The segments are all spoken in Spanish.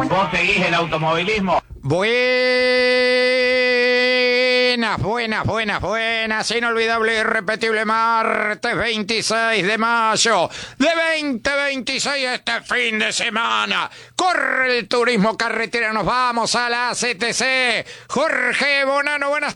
¿Vos seguís el automovilismo? Buenas, inolvidable y irrepetible martes 26 de mayo de 2026, este fin de semana. Corre el turismo carretera, nos vamos a la CTC. Jorge Bonano, buenas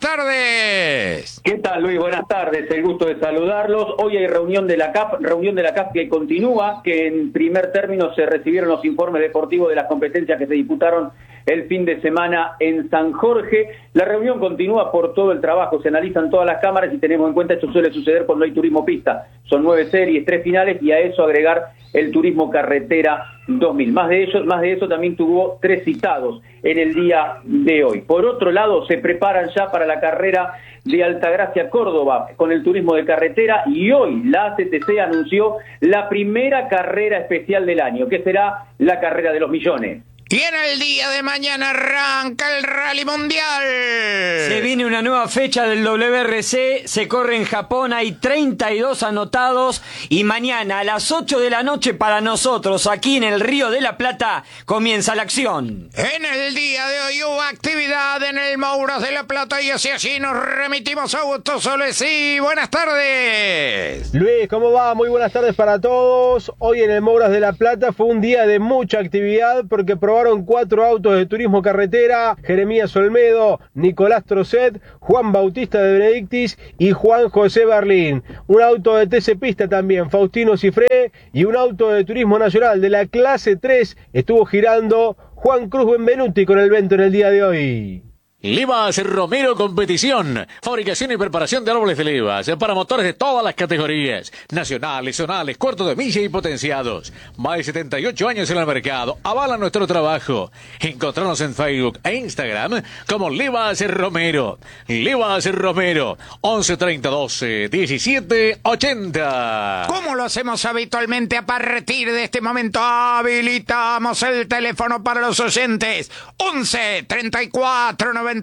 tardes. ¿Qué tal, Luis? Buenas tardes, el gusto de saludarlos. Hoy hay reunión de la CAF que continúa, que en primer término se recibieron los informes deportivos de las competencias que se disputaron el fin de semana en San Jorge. La reunión continúa por todo el trabajo, se analizan todas las cámaras y tenemos en cuenta, esto suele suceder cuando hay turismo pista. Son 9 series, 3 finales y a eso agregar el turismo carretera 2000. Más de eso también tuvo 3 citados en el día de hoy. Por otro lado, se preparan ya para la carrera de Altagracia Córdoba con el turismo de carretera y hoy la ACTC anunció la primera carrera especial del año, que será la carrera de los millones. Y en el día de mañana arranca el Rally Mundial. Se viene una nueva fecha del WRC, se corre en Japón, hay 32 anotados y mañana a las 8 de la noche para nosotros, aquí en el Río de la Plata, comienza la acción. En el día de hoy hubo actividad en el Mouras de la Plata y así allí nos remitimos a Augusto Solesí. Buenas tardes. Luis, ¿cómo va? Muy buenas tardes para todos. Hoy en el Mouras de la Plata fue un día de mucha actividad porque probaron 4 autos de turismo carretera: Jeremías Olmedo, Nicolás Trocet, Juan Bautista de Benedictis y Juan José Berlín. Un auto de TC Pista también, Faustino Cifré, y un auto de turismo nacional de la clase 3 estuvo girando Juan Cruz Benvenuti con el Vento en el día de hoy. Livas Romero Competición, fabricación y preparación de árboles de levas para motores de todas las categorías, nacionales, zonales, cuartos de milla y potenciados. Más de 78 años en el mercado, avala nuestro trabajo. Encontrarnos en Facebook e Instagram como Livas Romero. Livas Romero, 11 30 12 17 80. Como lo hacemos habitualmente, a partir de este momento habilitamos el teléfono para los oyentes. 11 34 98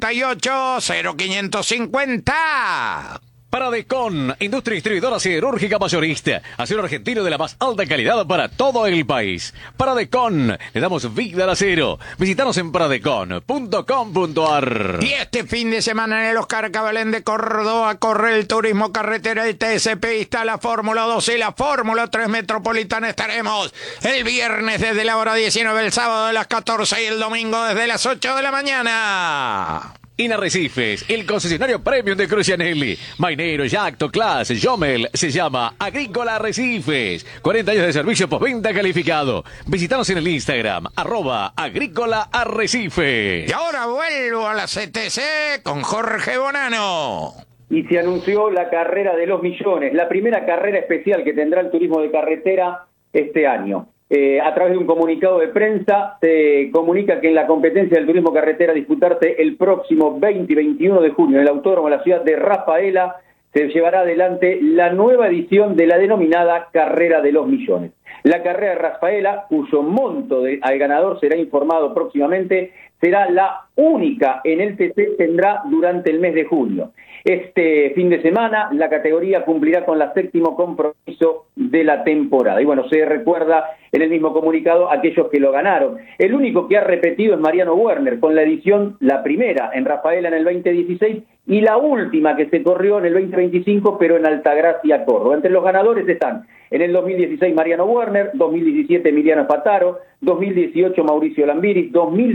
0550. Paradecon, industria distribuidora siderúrgica mayorista, acero argentino de la más alta calidad para todo el país. Paradecon, le damos vida al acero. Visítanos en paradecon.com.ar. Y este fin de semana en el Oscar Cabalén de Córdoba corre el turismo carretera, el TC Pista, la Fórmula 2 y la Fórmula 3 Metropolitana. Estaremos el viernes desde la hora 19, el sábado de las 14 y el domingo desde las 8 de la mañana. Inarrecifes, el concesionario premium de Crucianelli. Mainero, Yacto, Class, Jomel, se llama Agrícola Arrecifes. 40 años de servicio postventa calificado. Visítanos en el Instagram, @Agrícola Arrecifes. Y ahora vuelvo a la CTC con Jorge Bonano. Y se anunció la carrera de los millones, la primera carrera especial que tendrá el turismo de carretera este año. A través de un comunicado de prensa se comunica que en la competencia del turismo carretera a disputarse el próximo 20 y 21 de junio en el Autódromo de la ciudad de Rafaela se llevará adelante la nueva edición de la denominada Carrera de los Millones. La carrera de Rafaela, cuyo monto al ganador será informado próximamente, será la única en el TC, tendrá durante el mes de junio. Este fin de semana la categoría cumplirá con la 7º compromiso de la temporada. Y bueno, se recuerda en el mismo comunicado aquellos que lo ganaron. El único que ha repetido es Mariano Werner, con la edición, la primera en Rafaela en el 2016 y la última que se corrió en el 2025, pero en Altagracia Córdoba. Entre los ganadores están en el 2016 Mariano Werner, 2017 Emiliano Fataro, 2018 Mauricio Lambiris,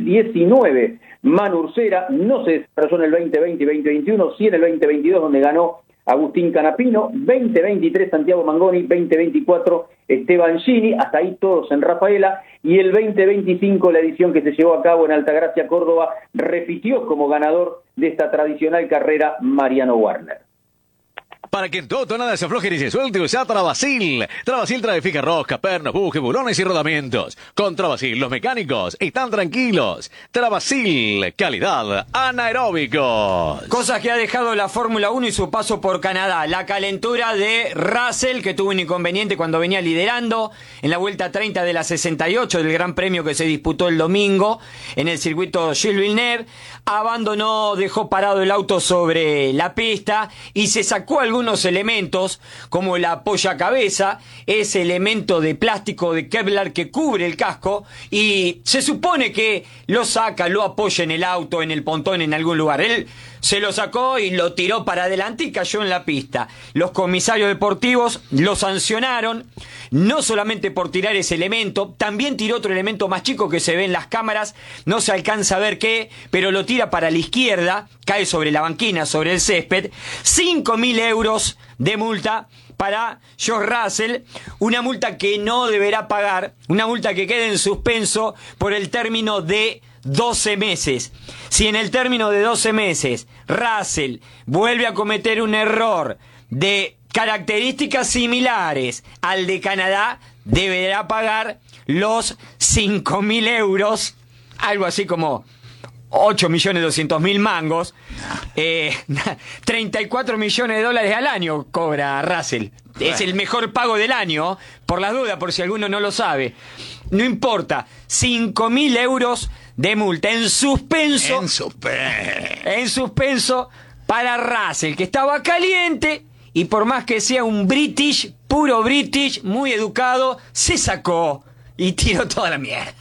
2019 Manu Ursera, no se desarrolló en el 2020 y 2021, sí en el 2022 donde ganó Agustín Canapino, 2023 Santiago Mangoni, 2024 Esteban Gini, hasta ahí todos en Rafaela, y el 2025 la edición que se llevó a cabo en Altagracia Córdoba repitió como ganador de esta tradicional carrera Mariano Werner. Para que en tu auto nada se afloje ni se suelte, usa Travasil. Travasil trae fija rosca, pernos, bujes, bulones y rodamientos. Con Travasil los mecánicos están tranquilos. Travasil, calidad anaeróbicos. Cosas que ha dejado la Fórmula 1 y su paso por Canadá. La calentura de Russell, que tuvo un inconveniente cuando venía liderando en la vuelta 30 de la 68 del Gran Premio que se disputó el domingo en el circuito Gilles Villeneuve. Abandonó, dejó parado el auto sobre la pista y se sacó algún algunos elementos, como el apoyacabeza, ese elemento de plástico de Kevlar que cubre el casco, y se supone que lo saca, lo apoya en el auto, en el pontón, en algún lugar. Él se lo sacó y lo tiró para adelante y cayó en la pista. Los comisarios deportivos lo sancionaron, no solamente por tirar ese elemento, también tiró otro elemento más chico que se ve en las cámaras, no se alcanza a ver qué, pero lo tira para la izquierda, cae sobre la banquina, sobre el césped. 5.000 euros de multa para George Russell, una multa que no deberá pagar, una multa que queda en suspenso por el término de 12 meses. Si en el término de 12 meses Russell vuelve a cometer un error de características similares al de Canadá, deberá pagar los 5.000 euros, algo así como 8.200.000 mangos, 34 millones de dólares al año cobra Russell. Es el mejor pago del año, por las dudas, por si alguno no lo sabe. No importa, 5.000 euros de multa en suspenso. En suspenso para Russell, que estaba caliente y por más que sea un British, puro British, muy educado, se sacó y tiró toda la mierda.